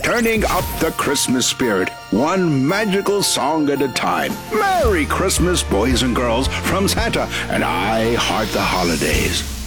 turning up the Christmas spirit, one magical song at a time. Merry Christmas, boys and girls, from Santa, and I heart the holidays.